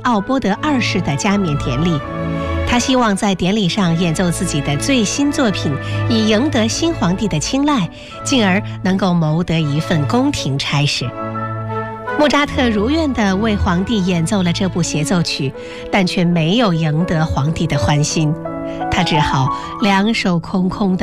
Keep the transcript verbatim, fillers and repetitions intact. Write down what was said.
奥波德二世的加冕典礼。他希望在典礼上演奏自己的最新作品，以赢得新皇帝的青睐，进而能够谋得一份宫廷差事。莫扎特如愿地为皇帝演奏了这部协奏曲，但却没有赢得皇帝的欢心，他只好两手空空地